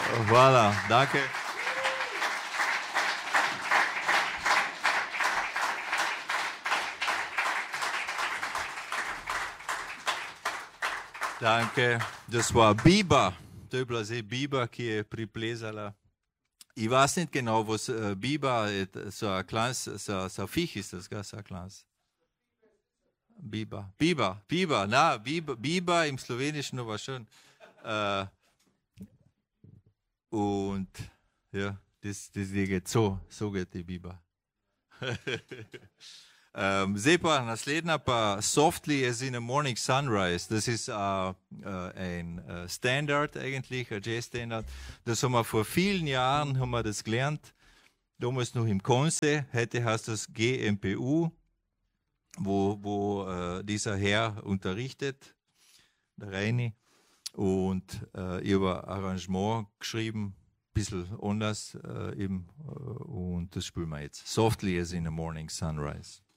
Voilà, danke. Danke. Das war Biber. Dobila zdaj Biber, ki je priplezala. Ich weiß nicht genau, was Biber, so ein kleines, so ein Viech ist das, gell? So ein kleines. Biber im Slowenischen war schön. Und ja, das geht so geht die Biber. Zdaj pa naslednja pa Softly as in a Morning Sunrise. Das ist ein Standard eigentlich, ein Jazz-Standard. Das haben wir vor vielen Jahren haben wir das gelernt. Damals noch im Konse, heute heißt das GMPU, wo dieser Herr unterrichtet, der Reini. Und ich habe ein Arrangement geschrieben, ein bisschen anders eben. Und das spielen wir jetzt. Softly as in a Morning Sunrise.